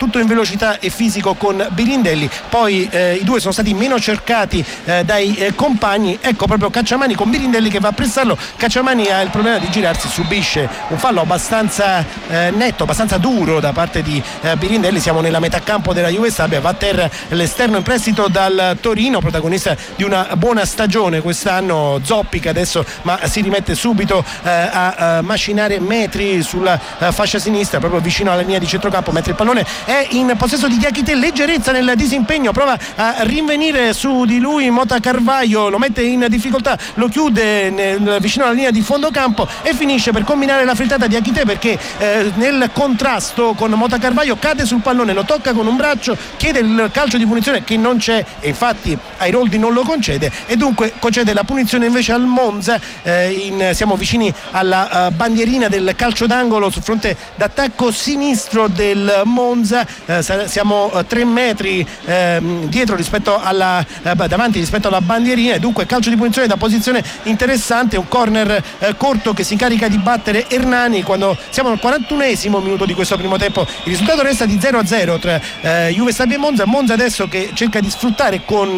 tutto in velocità e fisico con Birindelli, poi i due sono stati meno cercati dai compagni. Ecco proprio Cacciamani con Birindelli che va a pressarlo. Cacciamani ha il problema di girarsi, subisce un fallo abbastanza netto, abbastanza duro da parte di Birindelli. Siamo nella metà campo della Juve Stabia, va a terra l'esterno in prestito dal Torino, protagonista di una buona stagione quest'anno, Zoppica adesso, ma si rimette subito a macinare metri sulla fascia sinistra, proprio vicino alla linea di centrocampo, mentre il pallone è in possesso di Diakité. Leggerezza nel disimpegno, prova a rinvenire su di lui Mota Carvaio, lo mette in difficoltà, lo chiude vicino alla linea di fondo campo e finisce per combinare la frittata di Diakité, perché nel contrasto con Mota Carvaio cade sul pallone, lo tocca con un braccio, chiede il calcio di punizione che non c'è e infatti Airoldi non lo concede, e dunque concede la punizione invece al Monza. Siamo vicini alla bandierina del calcio d'angolo sul fronte d'attacco sinistro del Monza. Siamo 3 metri dietro rispetto davanti rispetto alla bandierina, e dunque calcio di punizione da posizione interessante, un corner corto che si incarica di battere Hernani quando siamo al 41esimo minuto di questo primo tempo. Il risultato resta di 0-0 tra Juve Stabia e Monza adesso che cerca di sfruttare con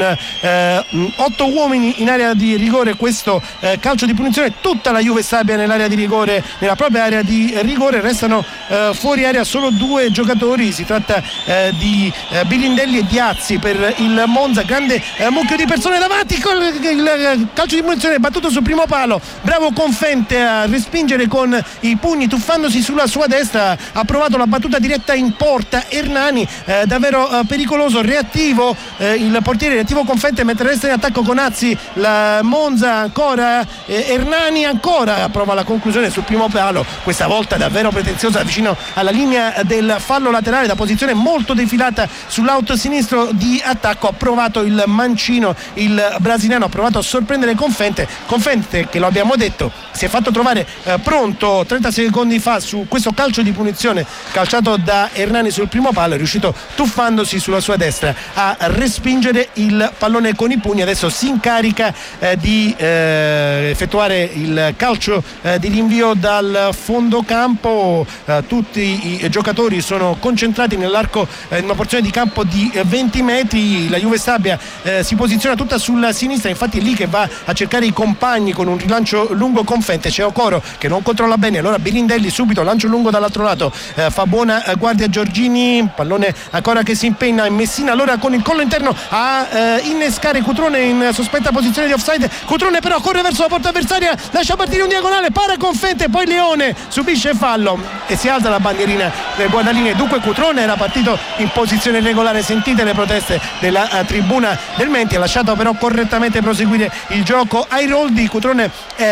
8 uomini in area di rigore questo calcio di punizione. Tutta la Juve Stabia nell'area di rigore, nella propria area di rigore, restano fuori area solo 2 giocatori, si tratta di Birindelli e Diazzi per il Monza. Grande mucchio di persone davanti, con il calcio di punizione battuto sul primo palo, bravo Confente a respingere con i pugni tuffandosi sulla sua destra, ha provato la battuta diretta in porta Hernani, davvero pericoloso, reattivo il portiere, reattivo Confente, mentre resta in attacco con Azzi la Monza, ancora Hernani, ancora prova la conclusione sul primo palo, questa volta davvero pretenziosa vicino alla linea del fallo laterale, da posizione molto defilata sull'out sinistro di attacco. Ha provato il mancino, il brasiliano ha provato a sorprendere Confente che, lo abbiamo detto, si è fatto trovare pronto 30 secondi fa su questo calcio di punizione calciato da Hernani sul primo palo, è riuscito tuffandosi sulla sua destra a respingere il pallone con i pugni. Adesso si incarica di effettuare il calcio di rinvio dal fondo campo. Tutti i giocatori sono concentrati nell'arco, in una porzione di campo di 20 metri. La Juve Stabia si posiziona tutta sulla sinistra, infatti è lì che va a cercare i compagni con un rilancio lungo Confente. C'è Okoro che non controlla bene, allora Birindelli subito lancio lungo dall'altro lato, fa buona guardia Giorgini, pallone ancora che si impenna in Messina, allora con il collo interno a innescare Cutrone in sospetta posizione di offside. Cutrone però corre verso la porta avversaria, lascia partire un diagonale, para Confente, poi Leone subisce fallo e si alza la bandierina del guardalinee. Dunque Cutrone era partito in posizione regolare, sentite le proteste della tribuna del Menti, ha lasciato però correttamente proseguire il gioco Airoldi. Cutrone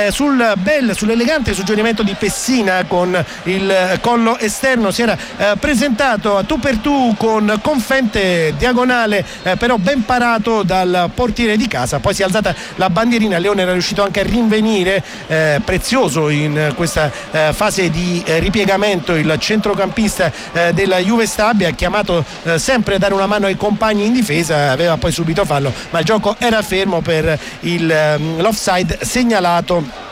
sull'elegante suggerimento di Pessina con il collo esterno si era presentato a tu per tu con Confente, diagonale però ben parato dal portiere di casa, poi si è alzata la bandierina. Leone era riuscito anche a rinvenire, prezioso in questa fase di ripiegamento, il centrocampista della Juve Stabia, chiamato sempre a dare una mano ai compagni in difesa, aveva poi subito fallo ma il gioco era fermo per l'offside segnalato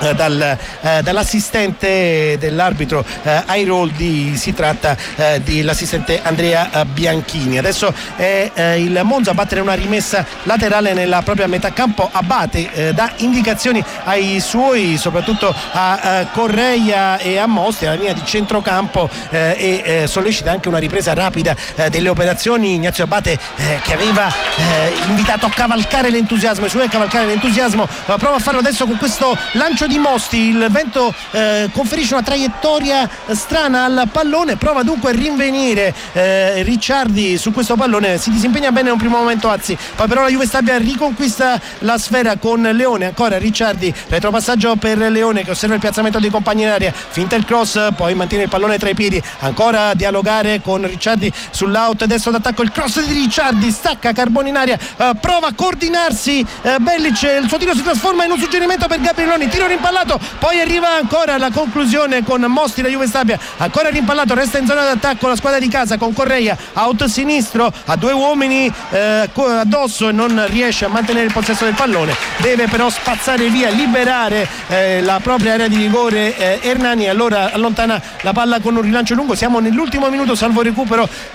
dall'assistente dell'arbitro Airoldi. Si tratta dell'assistente Andrea Bianchini. Adesso è il Monza a battere una rimessa laterale nella propria metà campo. Abate dà indicazioni ai suoi, soprattutto a Correia e a Mosti alla linea di centrocampo, e sollecita anche una ripresa rapida delle operazioni. Ignazio Abate che aveva invitato a cavalcare l'entusiasmo, i suoi a cavalcare l'entusiasmo, prova a farlo adesso con questo lancio di Mosti. Il vento conferisce una traiettoria strana al pallone, prova dunque a rinvenire Ricciardi su questo pallone, si disimpegna bene in un primo momento Azzi, poi però la Juve Stabia riconquista la sfera con Leone, ancora Ricciardi, retropassaggio per Leone che osserva il piazzamento dei compagni in area, finta il cross, poi mantiene il pallone tra i piedi, ancora a dialogare con Ricciardi sull'out destro d'attacco, il cross di Ricciardi, stacca Carboni in aria, prova a coordinarsi Bellic, il suo tiro si trasforma in un suggerimento per Gabrieloni, tiro rimpallato, poi arriva ancora alla conclusione con Mosti. La Juve Stabia ancora rimpallato, resta in zona d'attacco la squadra di casa con Correia out sinistro, ha 2 uomini addosso e non riesce a mantenere il possesso del pallone, deve però spazzare via, liberare la propria area di rigore Hernani, allora allontana la palla con un rilancio lungo. Siamo nell'ultimo minuto salvo recupero